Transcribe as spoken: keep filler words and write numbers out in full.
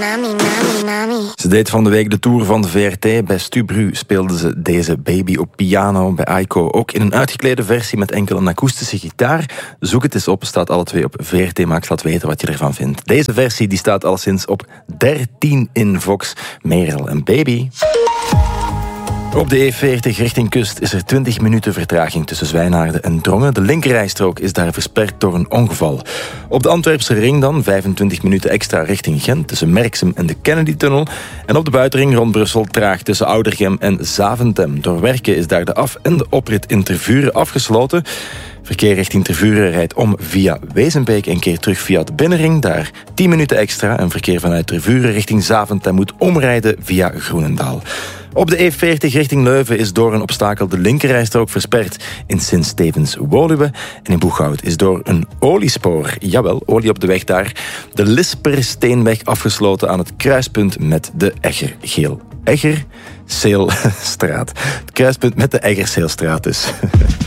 nami, nami, nami. Ze deed van de week de tour van de V R T. Bij Stubru speelde ze deze Baby op piano. Bij Aiko ook in een uitgeklede versie met enkel een akoestische gitaar. Zoek het eens op, staat alle twee op V R T Max. Laat weten wat je ervan vindt. Deze versie die staat al sinds op dertien in Vox. Merel en Baby. Op de E veertig richting kust is er twintig minuten vertraging tussen Zwijnaarden en Drongen. De linkerrijstrook is daar versperd door een ongeval. Op de Antwerpse ring dan vijfentwintig minuten extra richting Gent tussen Merksem en de Kennedy-tunnel. En op de buitenring rond Brussel traag tussen Oudergem en Zaventem. Door werken is daar de af- en de oprit in Tervuren afgesloten. Verkeer richting Tervuren rijdt om via Wezenbeek en keer terug via de binnenring. Daar tien minuten extra. En verkeer vanuit Tervuren richting Zaventem moet omrijden via Groenendaal. Op de E veertig richting Leuven is door een obstakel de linkerrijstrook versperd in Sint-Stevens-Woluwe. En in Boeghout is door een oliespoor, jawel, olie op de weg daar, de Lispersteenweg afgesloten aan het kruispunt met de Egger-Geel. Egger-Seelstraat. Het kruispunt met de Eggerseelstraat dus.